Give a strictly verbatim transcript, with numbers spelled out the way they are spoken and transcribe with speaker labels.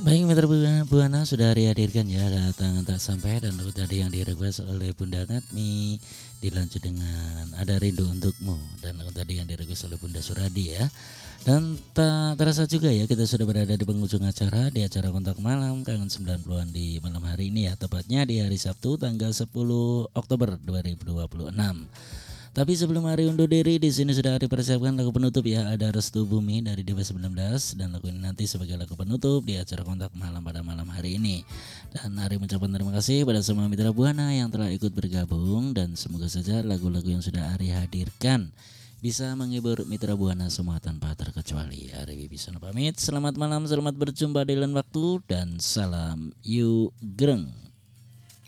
Speaker 1: Baik Mitra Buana, Buana sudah dihadirkan ya datang tak sampai dan tadi yang direquest oleh Bunda Natmi dilanjut dengan Ada Rindu Untukmu dan tadi yang direquest oleh Bunda Suradi ya. Dan tak terasa juga ya kita sudah berada di penghujung acara di acara Kontak Malam Kangen sembilan puluhan di malam hari ini ya, tepatnya di hari Sabtu tanggal sepuluh Oktober dua ribu dua puluh enam. Tapi sebelum hari undur diri di sini sudah dipersiapkan lagu penutup ya, ada Restu Bumi dari Dewa sembilan belas dan lagu ini nanti sebagai lagu penutup di acara Kontak Malam pada malam hari ini. Dan hari mengucapkan terima kasih pada semua mitra Buana yang telah ikut bergabung dan semoga saja lagu-lagu yang sudah Ari hadirkan bisa menghibur mitra Buana semua tanpa terkecuali. Ari Wibisono pamit, selamat malam, selamat berjumpa di lain waktu dan salam Yu Greng.